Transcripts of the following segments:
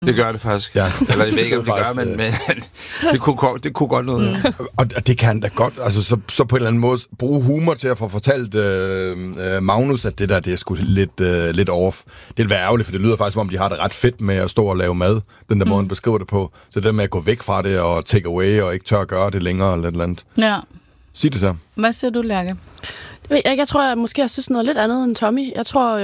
Det gør det faktisk. Ja. Eller jeg ved ikke, om det gør, men det kunne godt noget. Og det kan da godt, altså så på en eller anden måde bruge humor til at få fortalt Magnus, at det er sgu lidt off. Det vil være ærgerligt, for det lyder faktisk, som om de har det ret fedt med at stå og lave mad, den der måde, han beskriver det på. Så det med at gå væk fra det og take away og ikke tør at gøre det længere eller et eller andet. Ja. Sig det så. Hvad siger du, Lærke? Jeg tror, jeg måske synes noget lidt andet end Tommy. Jeg tror,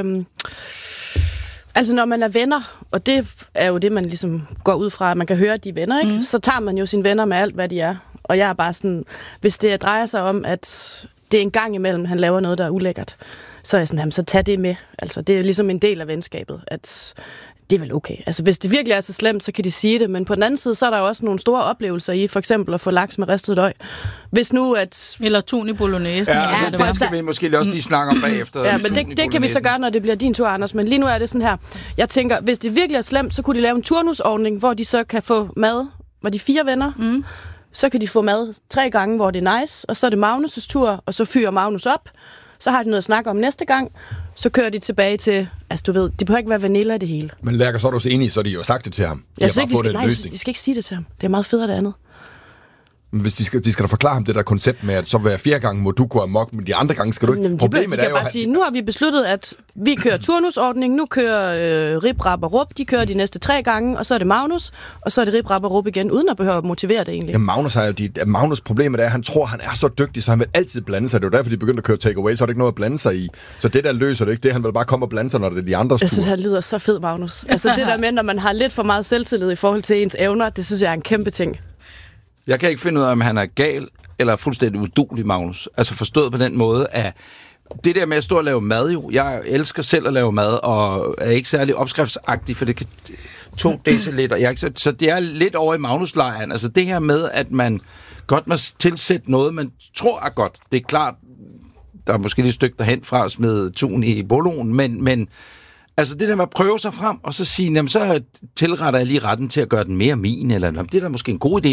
altså når man er venner, og det er jo det, man ligesom går ud fra, at man kan høre, at de er venner, ikke? Så tager man jo sine venner med alt, hvad de er. Og jeg er bare sådan, hvis det drejer sig om, at det er en gang imellem, han laver noget, der er ulækkert, så er jeg sådan, jamen, så tag det med. Altså, det er ligesom en del af venskabet, at det er vel okay. Altså, hvis det virkelig er så slemt, så kan de sige det. Men på den anden side, så er der jo også nogle store oplevelser i, for eksempel at få laks med ristet løg. Hvis nu at... Eller tun i bolognese. Ja, det skal vi måske også lige snakke om bagefter. Ja, men det kan vi så gøre, når det bliver din tur, Anders. Men lige nu er det sådan her. Jeg tænker, hvis det virkelig er slemt, så kunne de lave en turnusordning, hvor de så kan få mad. Var de 4 venner? Så kan de få mad 3 gange, hvor det er nice. Og så er det Magnus' tur, og så fyrer Magnus op. Så har de noget at snakke om næste gang. Så kører de tilbage til... Altså, du ved, det behøver ikke være vanilla det hele. Men Lærker, så er du så enig, så de jo sagt det til ham. Jeg synes ikke, de skal ikke sige det til ham. Det er meget federe det andet. Men hvis de skal da forklare ham det der koncept med, at så hver 4 gange må du gå amok, men de andre gange skal du ikke. Jamen, Problemet er jo, bare sige, nu har vi besluttet, at vi kører turnusordning, nu kører Rip, Rap og Rup, de kører de næste 3 gange, og så er det Magnus, og så er det Rip, Rap og Rup igen, uden at behøve at motivere det egentlig. Ja, Magnus problemet er, at han tror, han er så dygtig, så han vil altid blande sig. Det er jo derfor, de begyndte at køre takeaway, så er det ikke noget at blande sig i. Så det der løser det ikke, det han vil bare komme og blande sig, når det er de andres tur. Jeg synes, han lyder så fed, Magnus. Altså det der med, når man har lidt for meget selvtillid i forhold til ens evner, det synes jeg er en kæmpe ting. Jeg kan ikke finde ud af, om han er gal eller fuldstændig uduelig, Magnus. Altså forstået på den måde, at det der med at stå og lave mad jo, jeg elsker selv at lave mad, og er ikke særlig opskriftsagtig, for det kan 2 deciliter. Så det er lidt over i Magnus-lejren. Altså det her med, at man godt må tilsætte noget, man tror er godt. Det er klart, der er måske lidt et stykke derhen fra at smide tun i boloen, men altså det der med at prøve sig frem, og så sige, jamen så tilretter jeg lige retten til at gøre den mere min, eller det er da måske en god idé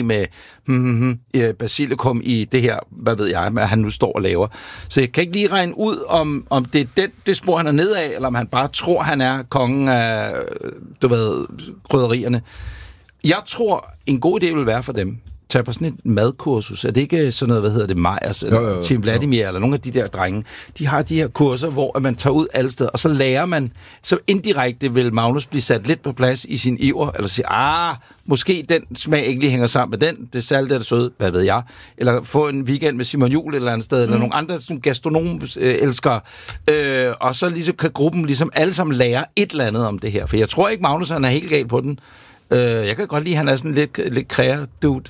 med basilikum i det her, hvad ved jeg, hvad han nu står og laver. Så jeg kan ikke lige regne ud, om det er det spor, han er nedad, eller om han bare tror, han er kongen af, krydderierne. Jeg tror, en god idé vil være for dem, tage på sådan et madkursus. Er det ikke sådan noget, Majers, eller Tim Vladimir, eller nogle af de der drenge? De har de her kurser, hvor man tager ud alle steder, og så lærer man, så indirekte vil Magnus blive sat lidt på plads i sin iver, eller sige, måske den smag ikke lige hænger sammen med den, det salte er det søde, hvad ved jeg, eller få en weekend med Simon Juhl et eller andet sted, eller nogle andre gastronom-elskere, og så ligesom kan gruppen ligesom alle sammen lære et eller andet om det her, for jeg tror ikke, Magnus han er helt gal på den. Jeg kan godt lide, at han er sådan lidt kræger dude.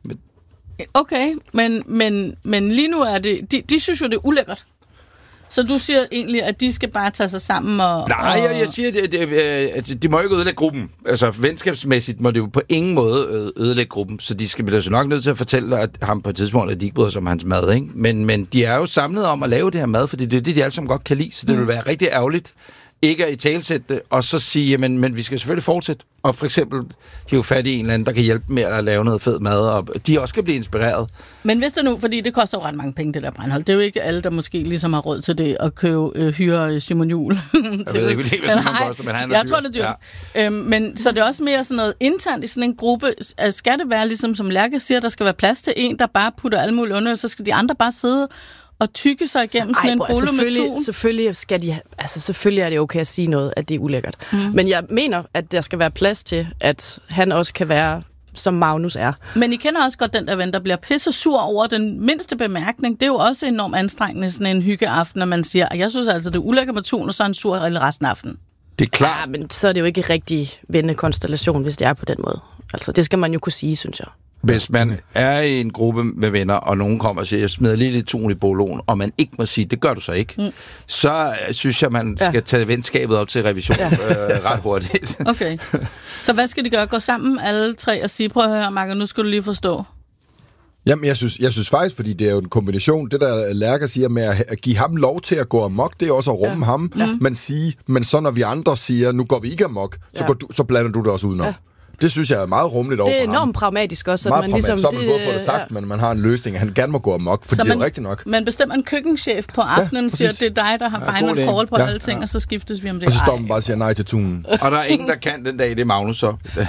Okay, men lige nu er det... De synes jo, det er ulækkert. Så du siger egentlig, at de skal bare tage sig sammen og... Nej, jeg siger, at de må ikke ødelægge gruppen. Altså, venskabsmæssigt må det jo på ingen måde ødelægge gruppen. Så de skal blive så nok nødt til at fortælle at ham på et tidspunkt, at de ikke bryder sig om hans mad, ikke? Men de er jo samlet om at lave det her mad, fordi det er det, de alle sammen godt kan lide. Så det vil være rigtig ærgerligt ikke at italesætte det, og så sige, men vi skal selvfølgelig fortsætte. Og for eksempel hive fat i en eller anden, der kan hjælpe med at lave noget fed mad, og de også kan blive inspireret. Men hvis det nu, fordi det koster jo ret mange penge, det der brandhold. Det er jo ikke alle, der måske ligesom har råd til det, at hyre Simon Juhl. Jeg ved ikke, hvad Simon koster, men han er dyr. Jeg tror, det er dyrt. Ja. Men så det er også mere sådan noget internt i sådan en gruppe. Skal det være, ligesom som Lærke siger, der skal være plads til en, der bare putter alle mulige under, så skal de andre bare sidde og tykke sig igennem sådan en bolo med tun. Selvfølgelig er det okay at sige noget, at det er ulækkert. Men jeg mener, at der skal være plads til, at han også kan være, som Magnus er. Men I kender også godt den der ven, der bliver pisse sur over den mindste bemærkning. Det er jo også enormt anstrengende, sådan en hyggeaften, når man siger, at jeg synes altså, det er ulækkert med tun, og så er han sur resten af aftenen. Det er klart. Ja, men så er det jo ikke en rigtig vennekonstellation, hvis det er på den måde. Altså, det skal man jo kunne sige, synes jeg. Hvis man er i en gruppe med venner, og nogen kommer og siger, jeg smider lige lidt tun i boloen, og man ikke må sige, det gør du så ikke, så synes jeg, man skal tage venskabet op til revision ret hurtigt. Okay. Så hvad skal de gøre? Gå sammen alle 3 og sige, prøv at høre, Marker, nu skal du lige forstå. Jamen, jeg synes faktisk, fordi det er jo en kombination, det der Lærker siger med at give ham lov til at gå amok, det er også at rumme ham, men så når vi andre siger, nu går vi ikke amok, så blander du det også udenom. Ja. Det synes jeg er meget rummeligt over Det er for ham. enormt pragmatisk også. Meget At man ligesom, så har man både fået det sagt, men man har en løsning, at han gerne må gå amok, for det er jo rigtigt nok. Man bestemmer en køkkenchef på aftenen, siger, at det er dig, der har final call på alle ting, og så skiftes vi om det. Og så står man bare og siger nej til tunen. Og der er ingen, der kan den dag, det er Magnus så.